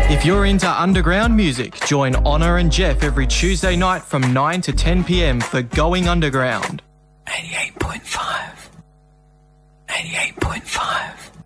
If you're into underground music, join Honor and Jeff every Tuesday night from 9 to 10 p.m. for Going Underground. 88.5. 88.5.